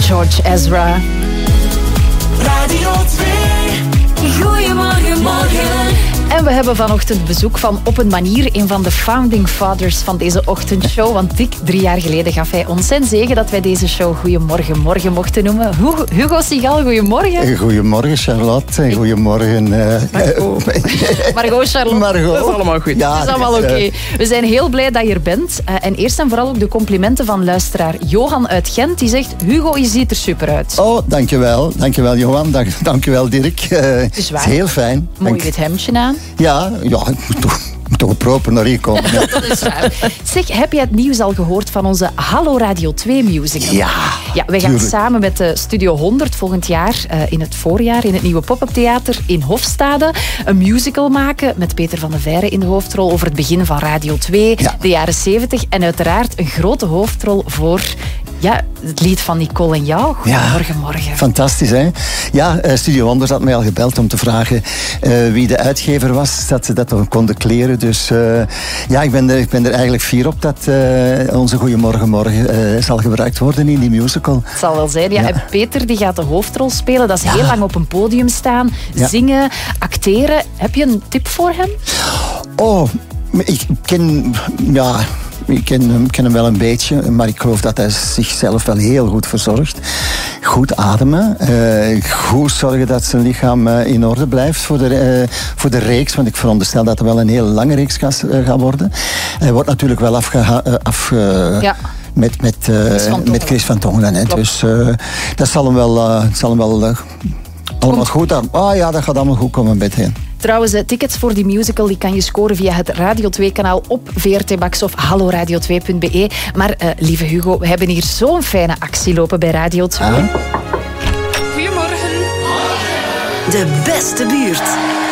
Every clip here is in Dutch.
George Ezra. Radio 2. Goedemorgen, morgen. En we hebben vanochtend bezoek van Op een Manier, een van de founding fathers van deze ochtendshow. Want dik 3 jaar geleden gaf hij ons zijn zegen dat wij deze show Goedemorgen Morgen mochten noemen. Hugo Sigal, goedemorgen. Goedemorgen Charlotte en goedemorgen... Margot, Charlotte. Margot. Dat is allemaal goed. Ja, Het is allemaal oké. We zijn heel blij dat je er bent. En eerst en vooral ook de complimenten van luisteraar Johan uit Gent. Die zegt, Hugo, je ziet er super uit. Oh, dankjewel. Dankjewel Johan. Dankjewel Dirk. Het is waar. heel fijn. Mooi wit hemdje aan. Ja, ik moet toch proper naar hier komen. Ja. Dat is waar. Zeg, heb je het nieuws al gehoord van onze Hallo Radio 2 musical? Ja, wij gaan samen met Studio 100 volgend jaar, in het voorjaar, in het nieuwe pop-up theater in Hofstade, een musical maken met Peter van de Veire in de hoofdrol over het begin van Radio 2, de jaren 70. En uiteraard een grote hoofdrol voor het lied van Nicole en jou. Goedemorgen, morgen. Fantastisch, hè? Ja, Studio 100 had mij al gebeld om te vragen wie de uitgever was, dat ze dat dan konden kleren. Dus ik ben er eigenlijk fier op dat onze Goedemorgen Morgen zal gebruikt worden in die musical. Het zal wel zijn. Ja. En Peter die gaat de hoofdrol spelen. Dat is heel lang op een podium staan, zingen, acteren. Heb je een tip voor hem? Oh, ik ken... Ja... Ik ken hem wel een beetje, maar ik geloof dat hij zichzelf wel heel goed verzorgt. Goed ademen, goed zorgen dat zijn lichaam in orde blijft voor de reeks, want ik veronderstel dat het wel een hele lange reeks gaat worden. Hij wordt natuurlijk wel met Chris van Tongeren. Hè. Dus dat zal hem wel allemaal goed aan. Dat gaat allemaal goed komen met hem. Trouwens, tickets voor die musical die kan je scoren via het Radio 2-kanaal op VRT Max of halloradio2.be. Maar lieve Hugo, we hebben hier zo'n fijne actie lopen bij Radio 2. Goedemorgen. De beste buurt.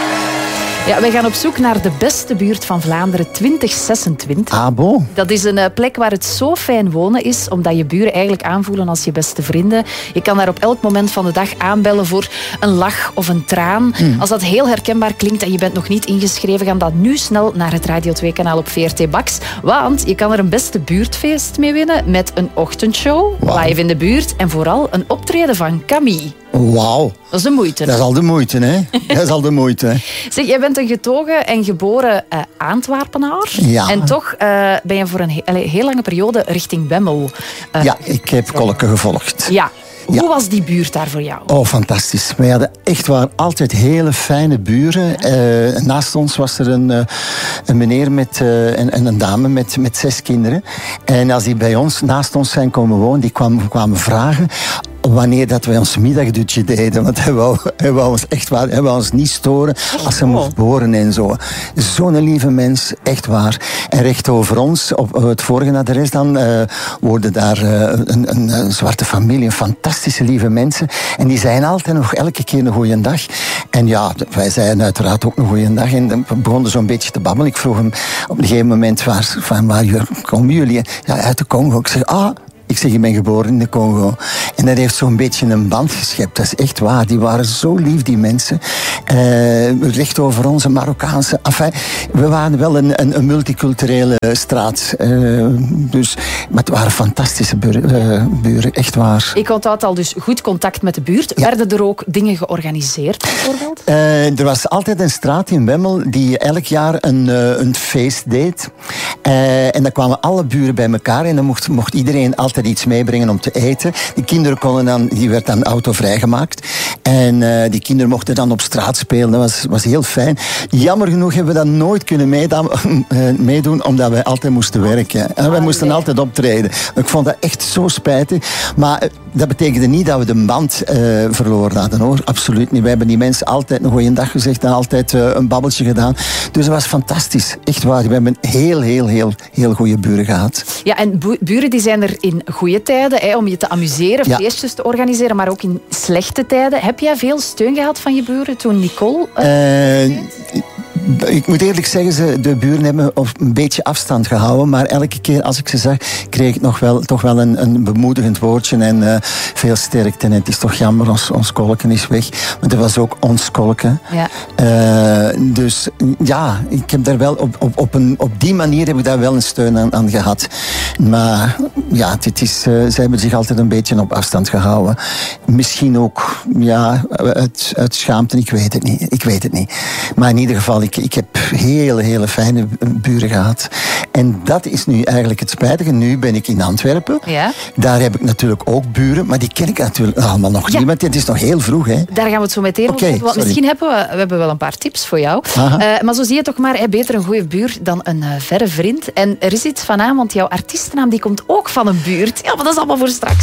Ja, wij gaan op zoek naar de beste buurt van Vlaanderen 2026. Ah, bon. Dat is een plek waar het zo fijn wonen is, omdat je buren eigenlijk aanvoelen als je beste vrienden. Je kan daar op elk moment van de dag aanbellen voor een lach of een traan. Als dat heel herkenbaar klinkt en je bent nog niet ingeschreven, ga dan nu snel naar het Radio 2-kanaal op VRT Max. Want je kan er een beste buurtfeest mee winnen met een ochtendshow, live in de buurt en vooral een optreden van Camille. Wauw. Dat is de moeite. Dat is al de moeite, hè? Dat is al de moeite. Zeg, jij bent een getogen en geboren Antwerpenaar. Ja. En toch ben je voor een heel lange periode richting Bemmel. Ik heb Kolke gevolgd. Ja. Hoe was die buurt daar voor jou? Oh, fantastisch. Wij hadden echt altijd hele fijne buren. Naast ons was er een meneer en een dame met 6 kinderen. En als die bij ons, naast ons zijn komen wonen, die kwamen vragen wanneer dat wij ons middagdutje deden. Want hij wou ons echt waar, hij wou ons niet storen als hij mocht boren en zo. Zo'n lieve mens, echt waar. En recht over ons, op het vorige adres dan, woonde daar een zwarte familie, een fantastische lieve mensen. En die zeiden altijd nog elke keer een goeie dag. En ja, wij zeiden uiteraard ook een goeie dag. En dan begonnen zo'n beetje te babbelen. Ik vroeg hem op een gegeven moment, waar komen jullie? Ja, uit de Congo. Ik zeg, ik ben geboren in de Congo. En dat heeft zo'n beetje een band geschept. Dat is echt waar. Die waren zo lief, die mensen. Recht over onze Marokkaanse... Enfin, we waren wel een multiculturele straat. Maar het waren fantastische buren. Echt waar. Ik onthoud al dus goed contact met de buurt. Ja. Werden er ook dingen georganiseerd, bijvoorbeeld? Er was altijd een straat in Bemmel die elk jaar een feest deed. En dan kwamen alle buren bij elkaar. En dan mocht iedereen altijd iets meebrengen om te eten. Die kinderen werd dan autovrij gemaakt. En die kinderen mochten dan op straat spelen. Dat was heel fijn. Jammer genoeg hebben we dat nooit kunnen meedoen, omdat wij altijd moesten werken. En wij moesten altijd optreden. Ik vond dat echt zo spijtig. Maar dat betekende niet dat we de band verloren hadden, hoor. Absoluut niet. Wij hebben die mensen altijd een goeie dag gezegd en altijd een babbeltje gedaan. Dus dat was fantastisch. Echt waar. We hebben heel goede buren gehad. Ja, en buren die zijn er in goede tijden, om je te amuseren, feestjes te organiseren, maar ook in slechte tijden. Heb jij veel steun gehad van je buren toen Nicole... Ik moet eerlijk zeggen, de buren hebben een beetje afstand gehouden. Maar elke keer als ik ze zag, kreeg ik toch wel een bemoedigend woordje. En veel sterkte. En het is toch jammer, ons kolken is weg. Maar dat was ook ons kolken. Ja. Dus ja, ik heb daar wel op die manier heb ik daar wel een steun aan gehad. Maar ja, ze hebben zich altijd een beetje op afstand gehouden. Misschien ook uit schaamte, ik weet het niet. Maar in ieder geval, ik heb hele fijne buren gehad. En dat is nu eigenlijk het spijtige. Nu ben ik in Antwerpen. Ja. Daar heb ik natuurlijk ook buren, maar die ken ik natuurlijk allemaal nog niet. Want het is nog heel vroeg, hè. Daar gaan we het zo meteen over hebben. Want misschien hebben we wel een paar tips voor jou. Maar zo zie je toch maar, beter een goede buurt dan een verre vriend. En er is iets van aan, want jouw artiestennaam die komt ook van een buurt. Ja, maar dat is allemaal voor straks.